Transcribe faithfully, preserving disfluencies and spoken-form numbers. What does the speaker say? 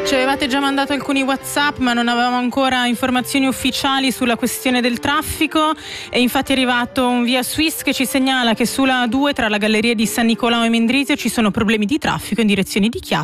Ci avevate già mandato alcuni WhatsApp, ma non avevamo ancora informazioni ufficiali sulla questione del traffico, e infatti è arrivato un via Swiss che ci segnala che sulla A due tra la galleria di San Nicolao e Mendrisio ci sono problemi di traffico in direzione di Chiasso